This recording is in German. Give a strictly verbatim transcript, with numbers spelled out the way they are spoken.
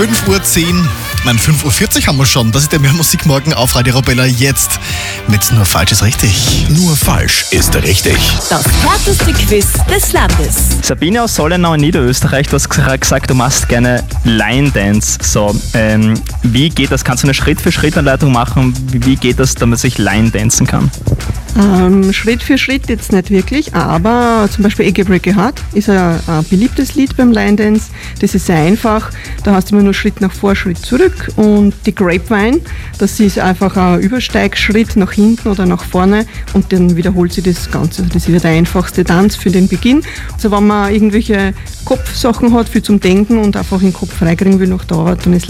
fünf Uhr zehn, nein, fünf Uhr vierzig haben wir schon. Das ist der Mehr Musik morgen auf Radio Arabella jetzt mit Nur falsch ist richtig. Nur falsch ist richtig. Das härteste Quiz des Landes. Sabine aus Sollenau in Niederösterreich, du hast gesagt, du machst gerne Line Dance. So, ähm, wie geht das? Kannst du eine Schritt-für-Schritt-Anleitung machen? Wie, wie geht das, damit ich Line dancen kann? Ähm, Schritt für Schritt jetzt nicht wirklich, aber zum Beispiel Eggy Breaky Heart ist ein, ein beliebtes Lied beim Line Dance. Das ist sehr einfach, da hast du immer nur Schritt nach vor, Schritt zurück. Und die Grapevine, das ist einfach ein Übersteigschritt nach hinten oder nach vorne und dann wiederholt sich das Ganze. Das ist der einfachste Tanz für den Beginn. Also wenn man irgendwelche Kopfsachen hat, viel zum Denken und einfach den Kopf freikriegen will, noch dauert, dann ist